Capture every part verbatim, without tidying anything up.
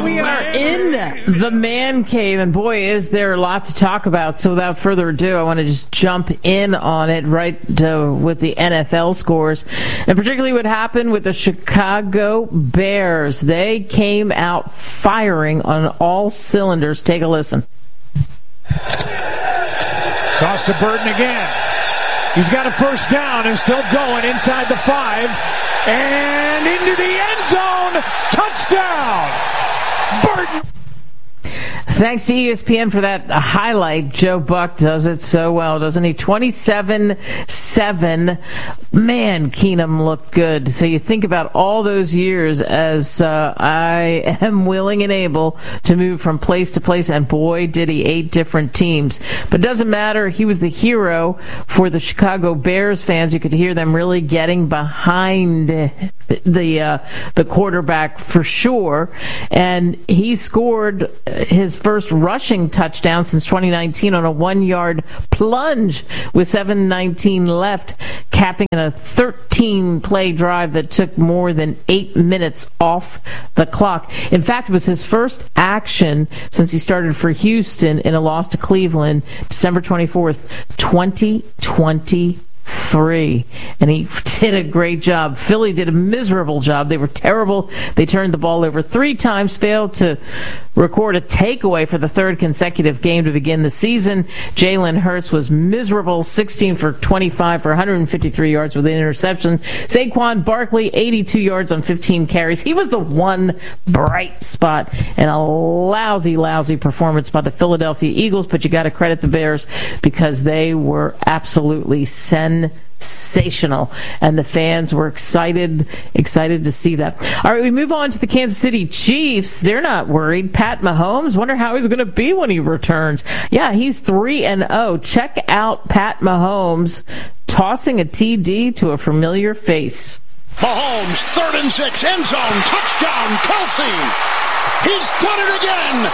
we are in the man cave, and boy, is there a lot to talk about. So without further ado, I want to just jump in on it right uh, with the N F L scores, and particularly what happened with the Chicago Bears. They came out firing on all cylinders. Take a listen. Toss to Burton again. He's got a first down and still going inside the five. And into the end zone. Touchdown. Burton. Thanks to E S P N for that highlight. Joe Buck does it so well, doesn't he? twenty-seven seven. Man, Keenum looked good. So you think about all those years as uh, I am willing and able to move from place to place, and boy, did he, eight different teams. But it doesn't matter. He was the hero for the Chicago Bears fans. You could hear them really getting behind the uh, the quarterback for sure. And he scored his first rushing touchdown since twenty nineteen on a one-yard plunge with seven nineteen left, capping a thirteen-play drive that took more than eight minutes off the clock. In fact, it was his first action since he started for Houston in a loss to Cleveland, December twenty-fourth, twenty twenty. Three, and he did a great job. Philly did a miserable job. They were terrible. They turned the ball over three times, failed to record a takeaway for the third consecutive game to begin the season. Jalen Hurts was miserable, sixteen for twenty-five for one hundred fifty-three yards with an interception. Saquon Barkley, eighty-two yards on fifteen carries. He was the one bright spot, and a lousy, lousy performance by the Philadelphia Eagles, but you got to credit the Bears because they were absolutely sensational. Sensational, and the fans were excited excited to see that. All right, we move on to the Kansas City Chiefs. They're not worried. Pat Mahomes, wonder how he's going to be when he returns. Yeah, he's three and oh. Check out Pat Mahomes tossing a T D to a familiar face. Mahomes, third and six, end zone, touchdown, Kelsey. He's done it again.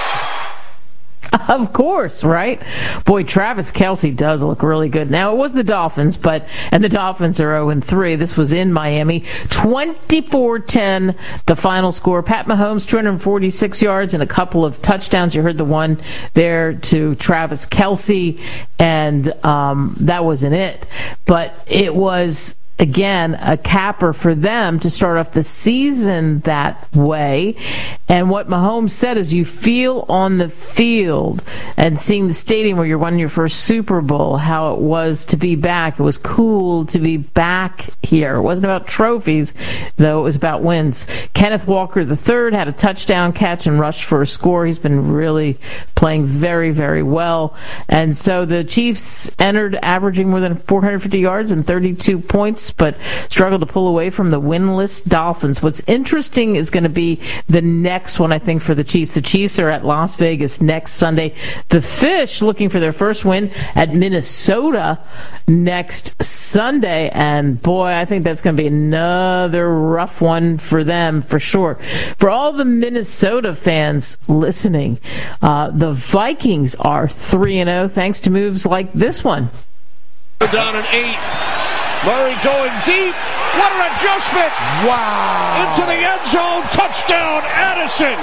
Of course, right? Boy, Travis Kelce does look really good. Now, it was the Dolphins, but and the Dolphins are oh and three. This was in Miami. twenty-four ten, the final score. Pat Mahomes, two hundred forty-six yards and a couple of touchdowns. You heard the one there to Travis Kelce, and um, that wasn't it. But it was, again, a capper for them to start off the season that way. And what Mahomes said is, you feel on the field and seeing the stadium where you're winning your first Super Bowl, how it was to be back. It was cool to be back here. It wasn't about trophies, though. It was about wins. Kenneth Walker the third had a touchdown catch and rushed for a score. He's been really playing very, very well. And so the Chiefs entered averaging more than four hundred fifty yards and thirty-two points, but struggled to pull away from the winless Dolphins. What's interesting is going to be the next one, I think, for the Chiefs. The Chiefs are at Las Vegas next Sunday. The Fish looking for their first win at Minnesota next Sunday. And boy, I think that's going to be another rough one for them for sure. For all the Minnesota fans listening, uh, the Vikings are three and oh thanks to moves like this one. Down an eight. Murray going deep. What an adjustment. Wow. Into the end zone. Touchdown, Addison.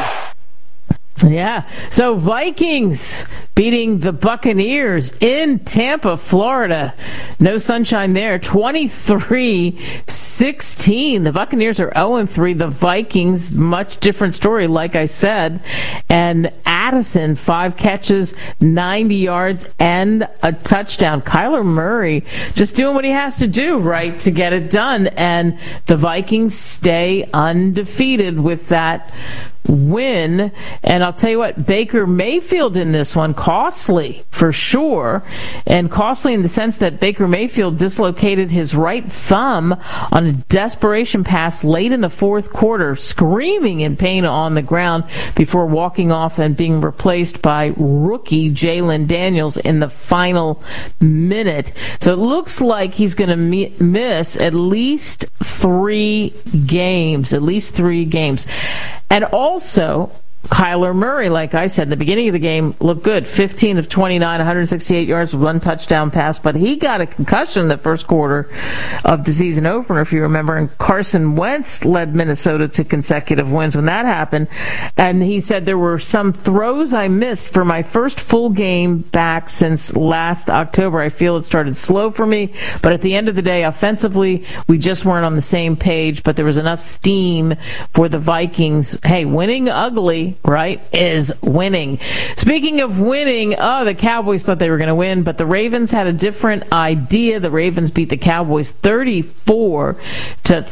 Yeah. So Vikings beating the Buccaneers in Tampa, Florida. No sunshine there. twenty-three sixteen. The Buccaneers are oh and three. The Vikings, much different story, like I said. And Addison, five catches, ninety yards, and a touchdown. Kyler Murray just doing what he has to do, right, to get it done. And the Vikings stay undefeated with that win. And I'll tell you what, Baker Mayfield in this one, costly for sure, and costly in the sense that Baker Mayfield dislocated his right thumb on a desperation pass late in the fourth quarter, screaming in pain on the ground before walking off and being replaced by rookie Jalen Daniels in the final minute. So it looks like he's going to mi- miss at least three games, at least three games. And also, Kyler Murray, like I said, in the beginning of the game, looked good. fifteen of twenty-nine, one hundred sixty-eight yards with one touchdown pass, but he got a concussion in the first quarter of the season opener, if you remember, and Carson Wentz led Minnesota to consecutive wins when that happened. And he said, there were some throws I missed for my first full game back since last October. I feel it started slow for me, but at the end of the day, offensively, we just weren't on the same page, but there was enough steam for the Vikings. Hey, winning ugly, right, is winning. Speaking of winning, oh, the Cowboys thought they were going to win, but the Ravens had a different idea. The Ravens beat the Cowboys thirty-four to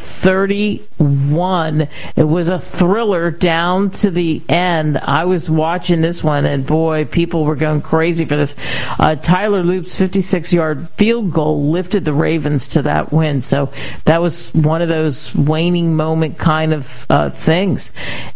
thirty-one. It was a thriller down to the end. I was watching this one, and boy, people were going crazy for this. Uh, Tyler Loop's fifty-six-yard field goal lifted the Ravens to that win. So that was one of those waning moment kind of uh, things.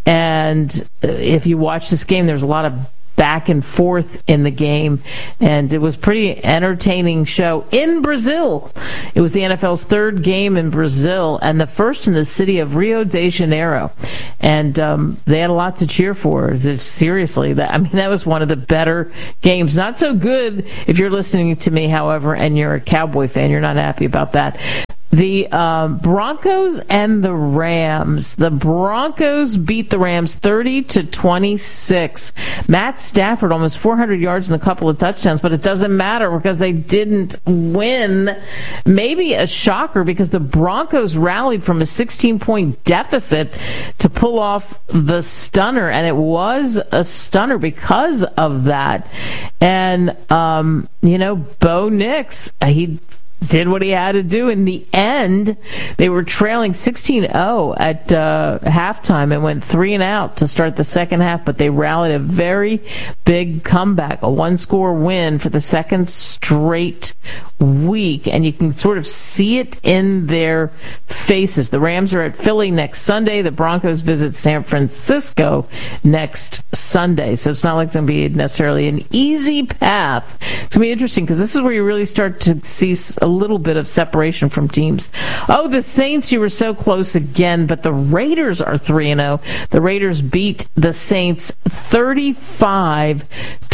And if you watch this game, there's a lot of back and forth in the game, and it was pretty entertaining show in Brazil. It was the N F L's third game in Brazil and the first in the city of Rio de Janeiro, and um, they had a lot to cheer for. Seriously, that I mean, that was one of the better games. Not so good if you're listening to me, however, and you're a Cowboy fan. You're not happy about that. The um, Broncos and the Rams. The Broncos beat the Rams thirty to twenty-six. Matt Stafford almost four hundred yards and a couple of touchdowns, but it doesn't matter because they didn't win. Maybe a shocker because the Broncos rallied from a sixteen-point deficit to pull off the stunner, and it was a stunner because of that. And, um, you know, Bo Nix, he did what he had to do. In the end, they were trailing sixteen oh at uh, halftime and went three and out to start the second half, but they rallied a very big comeback, a one-score win for the second straight week, and you can sort of see it in their faces. The Rams are at Philly next Sunday. The Broncos visit San Francisco next Sunday, so it's not like it's going to be necessarily an easy path. It's going to be interesting because this is where you really start to see a little bit of separation from teams. Oh, the Saints, you were so close again, but the Raiders are three and oh. The Raiders beat the Saints thirty-five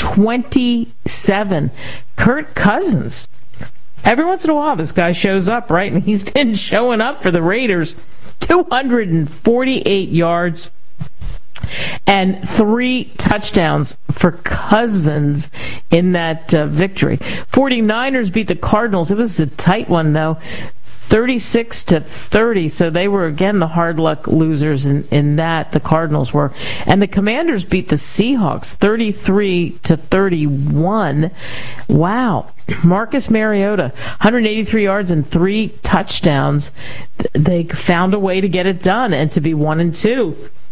twenty-seven. Kirk Cousins. Every once in a while, this guy shows up, right? And he's been showing up for the Raiders. two hundred forty-eight yards and three touchdowns for Cousins in that uh, victory. forty-niners beat the Cardinals. It was a tight one, though, thirty-six to thirty. So they were, again, the hard luck losers in, in that, the Cardinals were. And the Commanders beat the Seahawks thirty-three to thirty-one. Wow. Marcus Mariota, one hundred eighty-three yards and three touchdowns. They found a way to get it done and to be one and two.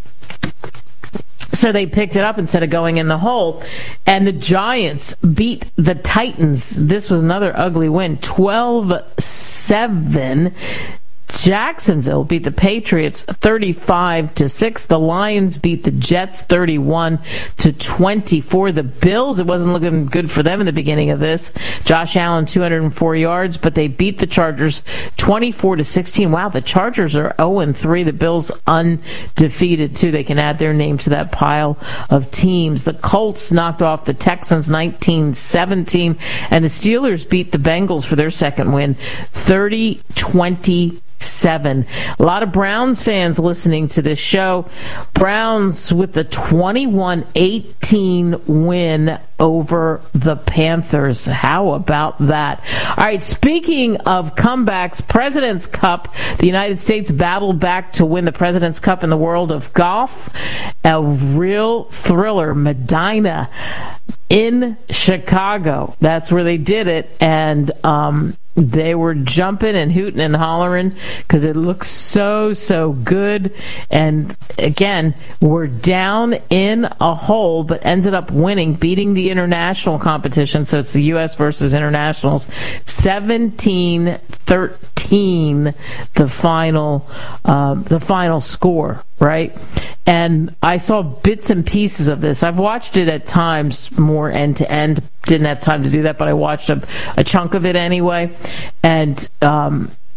So they picked it up instead of going in the hole. And the Giants beat the Titans. This was another ugly win, twelve seven. Jacksonville beat the Patriots thirty-five to six. The Lions beat the Jets thirty-one to twenty-four. The Bills, it wasn't looking good for them in the beginning of this. Josh Allen, two hundred four yards, but they beat the Chargers twenty-four to sixteen. Wow, the Chargers are oh and three. The Bills undefeated, too. They can add their name to that pile of teams. The Colts knocked off the Texans nineteen seventeen, and the Steelers beat the Bengals for their second win thirty twenty. Seven. A lot of Browns fans listening to this show. Browns with the twenty-one eighteen win over the Panthers. How about that? All right, speaking of comebacks, President's Cup. The United States battled back to win the President's Cup in the world of golf. A real thriller. Medina in Chicago. That's where they did it. And, um, they were jumping and hooting and hollering because it looks so, so good. And again, we're down in a hole, but ended up winning, beating the international competition. So it's the U S versus internationals. seventeen thirteen, the final, uh, the final score, right? And I saw bits and pieces of this. I've watched it at times more end to end. Didn't have time to do that, but I watched a, a chunk of it anyway. And um,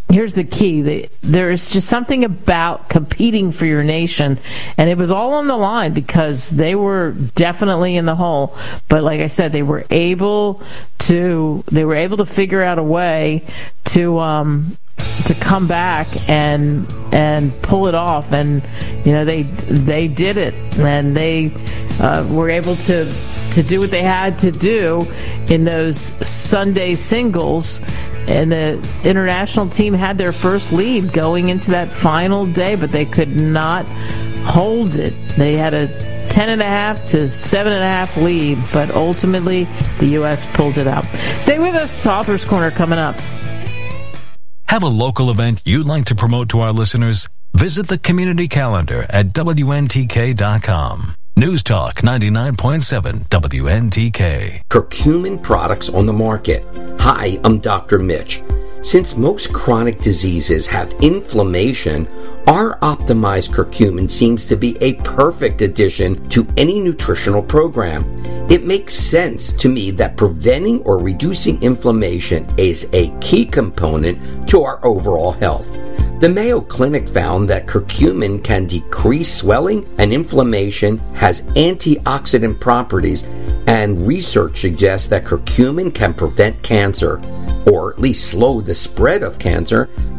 here's the key. The, there is just something about competing for your nation, and it was all on the line because they were definitely in the hole. But like I said, they were able to they were able to figure out a way to um, to come back and and pull it off, and you know they they did it, and they uh, were able to to do what they had to do in those Sunday singles. And the international team had their first lead going into that final day, but they could not hold it. They had a ten and a half to seven and a half lead, but ultimately the U S pulled it out. Stay with us. Author's Corner coming up. Have a local event you'd like to promote to our listeners? Visit the community calendar at W N T K dot com. News Talk ninety-nine point seven W N T K. Curcumin products on the market. Hi, I'm Doctor Mitch. Since most chronic diseases have inflammation, our optimized curcumin seems to be a perfect addition to any nutritional program. It makes sense to me that preventing or reducing inflammation is a key component to our overall health. The Mayo Clinic found that curcumin can decrease swelling and inflammation, has antioxidant properties, and research suggests that curcumin can prevent cancer, or at least slow the spread of cancer,